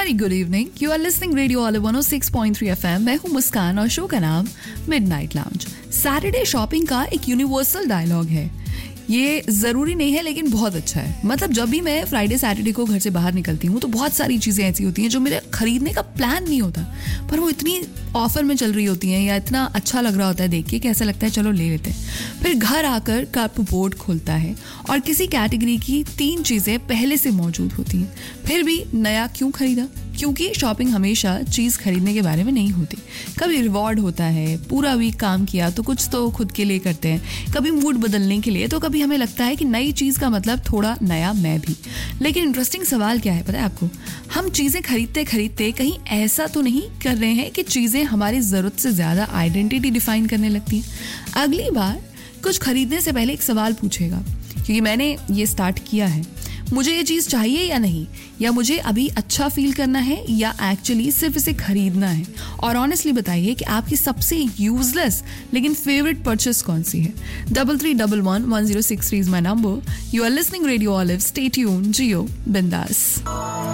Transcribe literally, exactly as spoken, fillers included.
Very good evening. You are listening radio olive one O six point three FM. मैं हूं मुस्कान और show का नाम मिडनाइट लाउंज. सैटरडे शॉपिंग का एक यूनिवर्सल डायलॉग है. ये ज़रूरी नहीं है लेकिन बहुत अच्छा है. मतलब जब भी मैं फ्राइडे सैटरडे को घर से बाहर निकलती हूँ तो बहुत सारी चीज़ें ऐसी होती हैं जो मेरे खरीदने का प्लान नहीं होता, पर वो इतनी ऑफर में चल रही होती हैं या इतना अच्छा लग रहा होता है देख के कि ऐसा लगता है चलो ले लेते हैं. फिर घर आकर कप बोर्ड खुलता है और किसी कैटेगरी की तीन चीज़ें पहले से मौजूद होती हैं. फिर भी नया क्यों खरीदा? क्योंकि शॉपिंग हमेशा चीज़ खरीदने के बारे में नहीं होती. कभी रिवॉर्ड होता है, पूरा वीक काम किया तो कुछ तो खुद के लिए करते हैं, कभी मूड बदलने के लिए, तो कभी हमें लगता है कि नई चीज़ का मतलब थोड़ा नया मैं भी. लेकिन इंटरेस्टिंग सवाल क्या है पता है आपको? हम चीज़ें खरीदते खरीदते कहीं ऐसा तो नहीं कर रहे हैं कि चीज़ें हमारी ज़रूरत से ज़्यादा आइडेंटिटी डिफाइन करने लगती हैं. अगली बार कुछ खरीदने से पहले एक सवाल पूछेगा, क्योंकि मैंने ये स्टार्ट किया है, मुझे ये चीज़ चाहिए या नहीं, या मुझे अभी अच्छा फील करना है या एक्चुअली सिर्फ इसे खरीदना है. और ऑनेस्टली बताइए कि आपकी सबसे यूजलेस लेकिन फेवरेट परचेस कौन सी है? Double three double one one zero six three is my number. You are listening radio olive. Stay tuned, जियो बिंदास.